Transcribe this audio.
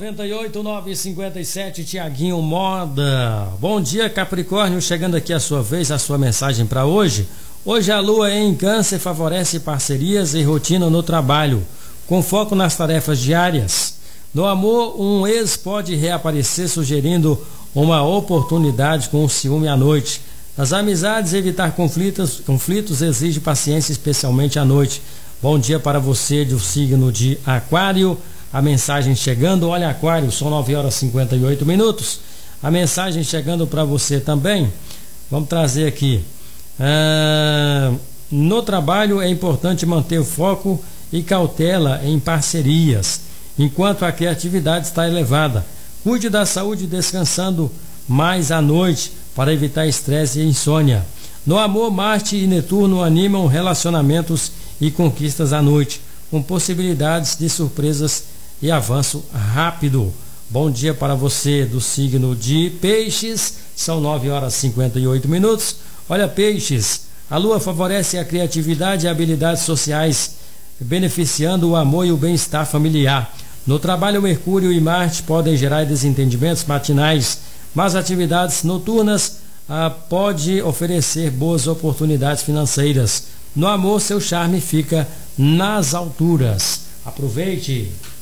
98.957, Tiaguinho Moda. Bom dia, Capricórnio, chegando aqui a sua vez, a sua mensagem para hoje. Hoje a lua em Câncer favorece parcerias e rotina no trabalho, com foco nas tarefas diárias. No amor, um ex pode reaparecer sugerindo uma oportunidade com o ciúme à noite. Nas amizades, evitar conflitos exige paciência, especialmente à noite. Bom dia para você do signo de Aquário. A mensagem chegando, olha, Aquário, são 9h58. A mensagem chegando para você também. Vamos trazer aqui. No trabalho é importante manter o foco e cautela em parcerias, enquanto a criatividade está elevada. Cuide da saúde descansando mais à noite para evitar estresse e insônia. No amor, Marte e Netuno animam relacionamentos e conquistas à noite, com possibilidades de surpresas e avanço rápido. Bom dia para você do signo de Peixes, são 9h58. Olha, Peixes, a lua favorece a criatividade e habilidades sociais, beneficiando o amor e o bem-estar familiar. No trabalho, Mercúrio e Marte podem gerar desentendimentos matinais, mas atividades noturnas pode oferecer boas oportunidades financeiras. No amor, seu charme fica nas alturas. Aproveite!